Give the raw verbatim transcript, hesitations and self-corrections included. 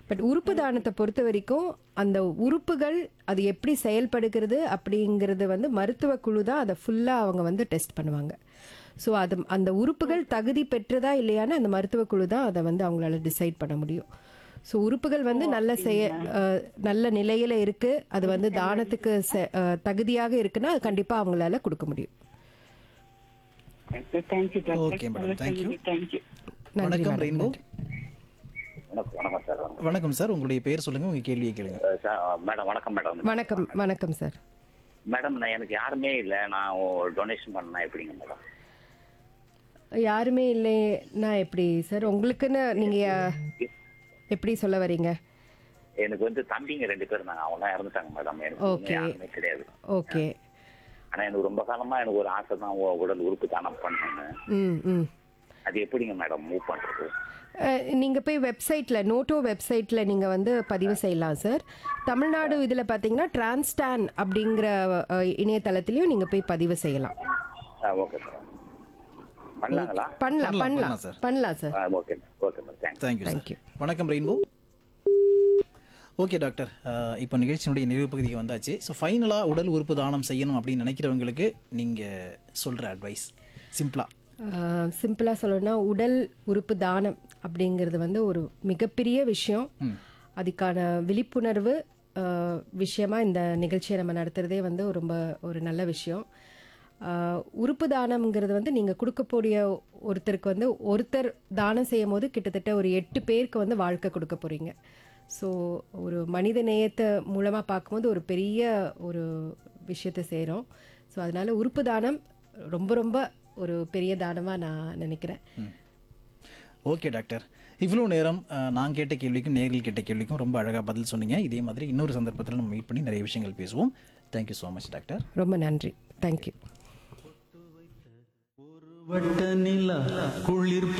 But உறுப்பு தானத்தை பொறுத்த வரைக்கும் அந்த உறுப்புகள் அது எப்படி செயல்படுகிறது அப்படிங்கிறது வந்து மருத்துவ குழு தான் அதை ஃபுல்லாக அவங்க வந்து டெஸ்ட் பண்ணுவாங்க. ஸோ அது அந்த உறுப்புகள் தகுதி பெற்றதா இல்லையான்னு அந்த மருத்துவ குழு தான் அதை வந்து அவங்களால டிசைட் பண்ண முடியும். ஸோ உறுப்புகள் வந்து நல்ல செய அஹ், நல்ல நிலையில் இருக்குது, அது வந்து தானத்துக்கு செ- அஹ், தகுதியாக இருக்குன்னா அது கண்டிப்பாக அவங்களால கொடுக்க முடியும். Thank you doctor. Okay, madam. Thank you. Thank you. நன்றி வணக்கம் மேடம், ரெயின்போ. நன்றி. வணக்கம் வணக்கம் சார். வணக்கம் சார், உங்களுடைய பேர் சொல்லுங்க, உங்க கேள்வியை கேளுங்க. அஹ் சார், மேடம் வணக்கம் மேடம். வணக்கம் வணக்கம் சார். மேடம் நான் எனக்கு யாருமே இல்லை, நான் டொனேஷன் பண்ணா எப்படிங்க மேடம்? யாருமே இல்லைன்னா எப்படி சார்? உங்களுக்குன்னு நீங்கள் எப்படி சொல்ல வரீங்க? எனக்கு வந்து தம்பிங்க ரெண்டு பேர் இருந்தாங்க, அவங்க இறந்துட்டாங்க மேடம். எனக்கு Okay. யாருமே கிடையாது. ஓகே. ஆனா எனக்கு ரொம்ப காலமா எனக்கு ஒரு ஆசை தான், உ- உடல் உறுப்பு தானம் பண்ணணும். ம் ம் அது எப்படிங்க மேடம் மூவ் பண்றது? நீங்கள் போய் வெப்சைட்டில் நோட்டோ வெப்சைட்டில் நீங்கள் வந்து பதிவு செய்யலாம் சார். தமிழ்நாடு இதில் பார்த்தீங்கன்னா டிரான்ஸ்டான் அப்படிங்கிற அஹ், இணையதளத்துலையும் நீங்கள் போய் பதிவு செய்யலாம். Okay sir, பண்ணலாங்களா? பண்ணலாம் பண்ணலாம், பண்ணலாம் பண்ணலாம் சார். பண்ணலாம் sir. Okay okay madam, thanks. Thank you Thank sir. வணக்கம் ரெயின்போ. ஓகே டாக்டர், அஹ், இப்போ நிகழ்ச்சியினுடைய நிறைவு பகுதிக்கு வந்தாச்சு. ஸோ ஃபைனலாக உடல் உறுப்பு தானம் செய்யணும் அப்படின்னு நினைக்கிறவங்களுக்கு நீங்கள் சொல்கிற அட்வைஸ் சிம்பிளாக. சிம்பிளாக சொல்லணும்னா உடல் உறுப்பு தானம் அப்படிங்கிறது வந்து ஒரு மிகப்பெரிய விஷயம். அதுக்கான விழிப்புணர்வு அஹ், விஷயமா இந்த நிகழ்ச்சியை நம்ம நடத்துகிறதே வந்து ரொம்ப ஒரு நல்ல விஷயம். அஹ், உறுப்பு தானம்ங்கிறது வந்து நீங்கள் கொடுக்கக்கூடிய ஒருத்தருக்கு வந்து ஒருத்தர் தானம் செய்யும் போது கிட்டத்தட்ட ஒரு எட்டு பேருக்கு வந்து வாழ்க்கை கொடுக்க போகிறீங்க. ஸோ ஒரு மனித நேயத்தை மூலமாக பார்க்கும்போது ஒரு பெரிய ஒரு விஷயத்தை செய்கிறோம். ஸோ அதனால உறுப்பு தானம் ரொம்ப ரொம்ப ஒரு பெரிய தானமாக நான் நினைக்கிறேன். ஓகே டாக்டர், இவ்வளோ நேரம் அஹ், நான் கேட்ட கேள்விக்கும் நேரில் கேட்ட கேள்விக்கும் ரொம்ப அழகாக பதில் சொன்னீங்க. இதே மாதிரி இன்னொரு சந்தர்ப்பத்தில் நம்ம மீட் பண்ணி நிறைய விஷயங்கள் பேசுவோம். Thank you so much doctor. ரொம்ப நன்றி. தேங்க்யூ. வட்ட நிலா குளிர்